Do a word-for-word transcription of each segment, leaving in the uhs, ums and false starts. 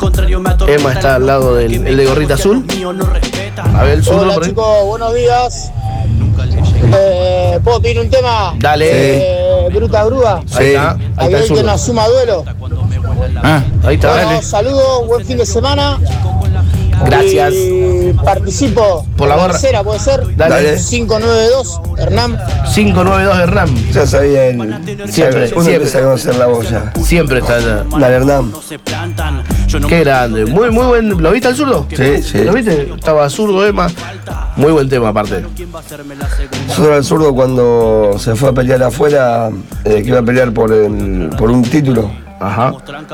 Emma está al lado del el de gorrita azul. A ver, el zurdo. Hola chicos, buenos días. Eh, ¿Puedo pedir un tema? Dale. Eh, Bruta Grúa. Sí. Ahí está, ahí está el Aquel que zurdo. nos suma duelo. Ah, ahí está, Bueno, dale. saludos, buen fin de semana. Gracias. Y participo Por la en barra. tercera, ¿puede ser? Dale. cinco nueve dos, Hernán. cinco nueve dos de Hernán. Ya sabía él. Siempre, Uno siempre. empieza a conocer la voz ya. Siempre está allá. Dale, Hernán. Qué grande. Muy, muy buen. ¿Lo viste al zurdo? Sí, sí. ¿Lo viste? Estaba zurdo, Emma. Muy buen tema, aparte. Nosotros el zurdo cuando se fue a pelear afuera, eh, que iba a pelear por, el, por un título, Ajá.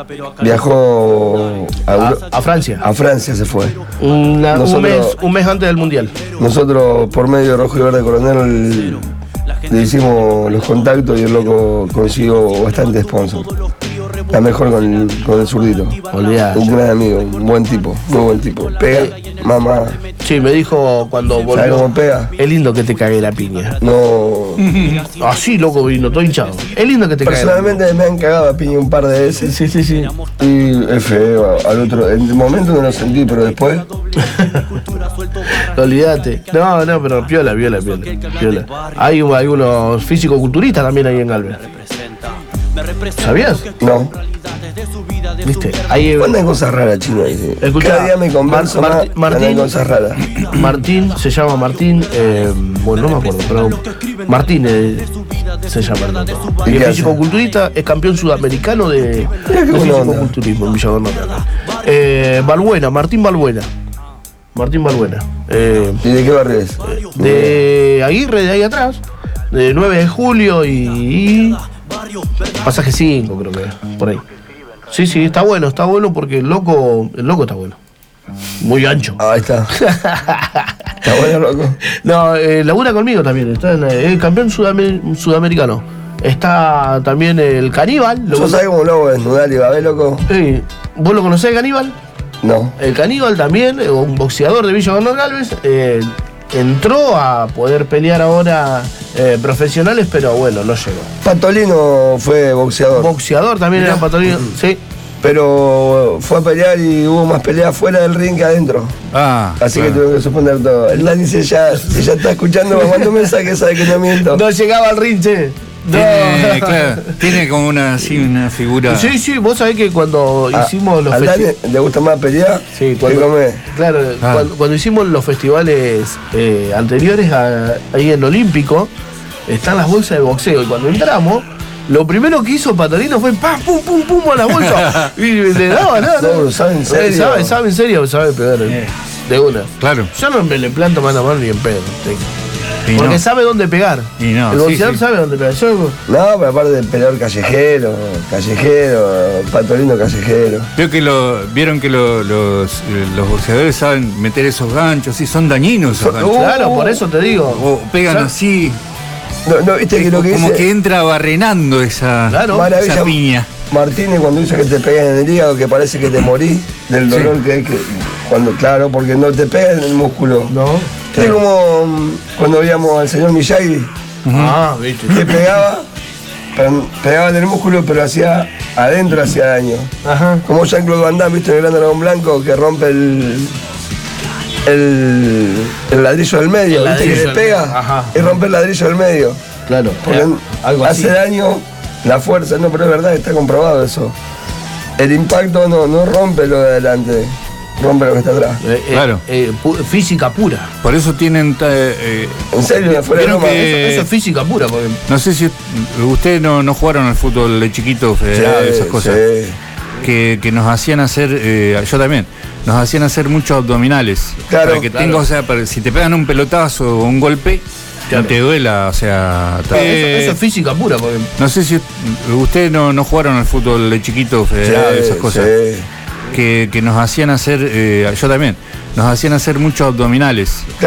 viajó a, A, Euro- a Francia. a Francia se fue. Una- un, Nosotros- mes, un mes antes del mundial. Nosotros por medio de Rojo y Verde Coronel le hicimos los contactos y el loco consiguió bastante sponsor. La mejor con, con el zurdito. Olvidate. Un gran amigo, un buen tipo, muy buen tipo. Pega, mamá, Sí, me dijo cuando ¿sabes volvió. cómo pega? Es lindo que te cague la piña. No. Así, loco, vino, todo hinchado. Es lindo que te cague. Personalmente me han cagado a piña un par de veces. Sí, sí, sí. Y es feo, al otro. En el momento no lo sentí, pero después. Olvídate. No, no, pero piola, piola, piola. piola. Hay un- algunos físico-culturistas también ahí en Galvez. ¿Sabías? No. ¿Viste? Hay, Andan cosas raras, chino. ahí. Escuchá, Cada día me convenzo Mar- más. Martín- Martín- Andan cosas raras. Martín, se llama Martín, eh, bueno, no me acuerdo, pero Martín eh, se llama. ¿no? ¿Y Y qué es hace? físico-culturista, es campeón sudamericano de, de qué buena onda. físico-culturismo en Villa Bernardo. Eh, Balbuena, Martín Balbuena. Martín Balbuena. Eh, ¿Y de qué barrio es? de Aguirre, de ahí atrás, de nueve de julio y, y pasaje cinco, creo que es, por ahí. Sí, sí, está bueno, está bueno porque el loco, el loco está bueno. Muy ancho. Ah, ahí está. Está bueno, loco. No, eh, labura conmigo también, está en, eh, campeón sudamer- sudamericano. Está también el Caníbal. lo- ¿Yo sabés cómo lo hago desnudar y va a ver, loco? Sí. ¿Vos lo conocés, Caníbal? No. El Caníbal también, eh, un boxeador de Villa Bernardo Galvez, eh, entró a poder pelear ahora eh, profesionales, pero bueno, no llegó. Patolino fue boxeador. Boxeador también era Patolino, sí. Pero fue a pelear y hubo más peleas fuera del ring que adentro. Ah, Así claro. que tuve que suspender todo. El Dani dice ya, si ya está escuchando, me manda un mensaje, sabe que no miento. No llegaba al ring, che. No. Tiene, claro, tiene como una, así, una figura. Sí, sí, vos sabés que cuando Ah, hicimos los ¿Al Dani festivales. le gusta más pelear? Sí, que cuando, comer? claro, Ah. cuando, cuando hicimos los festivales eh, anteriores a- ahí en Olímpico, están las bolsas de boxeo. Y cuando entramos, lo primero que hizo Patolino fue pam, pum, pum, pum a la bolsa. Y le daba, nada, No, ¿sabe en serio? Sabe, sabe en serio, sabe pegar eh, de una. Claro. Yo no me le planto mano a mano ni en pedo. te- Y Porque no. sabe dónde pegar. Y no, El sí, boxeador sí. sabe dónde pegar. Yo, No, pero aparte de peleador callejero, callejero, Patolino callejero. Veo que lo, vieron que lo- los, eh, los boxeadores saben meter esos ganchos, sí, son dañinos esos ganchos. claro, por eso te digo. O pegan ¿Sabes? así, No, no, viste que lo que como dice que entra barrenando esa, Claro. Maravilla. esa piña. Martínez cuando dice que te pegan en el hígado, que parece que te morís del dolor que hay que. Cuando, claro, porque no te pegan en el músculo. No. Es como mm, cuando veíamos al señor Miyagi, Ah, viste. que pegaba, pero pegaba en el músculo, pero hacia adentro hacía daño. Ajá. Como Jean-Claude Van Damme, viste, en el Gran Dragón Blanco, que rompe el. El, el ladrillo del medio, El viste ladrillo que le del pega medio, ajá. y rompe el ladrillo del medio. Claro. Porque eh, algo así. hace daño la fuerza, no, pero es verdad, está comprobado eso. El impacto no, no rompe lo de adelante, rompe lo que está atrás. Eh, eh, Claro. eh, pu- física pura. Por eso tienen. ta- eh, En serio, fuera de ¿Vieron broma. que- Eso, eso es física pura. Porque no sé si ustedes no, no jugaron al fútbol de chiquito, federal, Sí, esas cosas. sí. Que, que nos hacían hacer, eh, yo también, nos hacían hacer muchos abdominales. Claro, para que claro. tenga, o sea, para- si te pegan un pelotazo o un golpe, Claro. no te duela, o sea. ta- eso, eh, eso es física pura. Porque no sé si ustedes no, no jugaron al fútbol de chiquito, federal, Sí, esas cosas. sí. Que, que nos hacían hacer, eh, yo también, nos hacían hacer muchos abdominales.